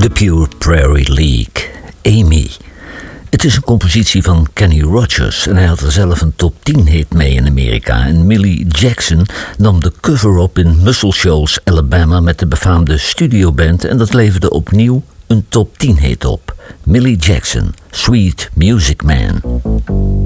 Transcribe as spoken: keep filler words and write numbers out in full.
The Pure Prairie League, Amy. Het is een compositie van Kenny Rogers en hij had er zelf een top tien hit mee in Amerika. En Millie Jackson nam de cover op in Muscle Shoals, Alabama met de befaamde studioband en dat leverde opnieuw een top tien hit op. Millie Jackson, Sweet Music Man.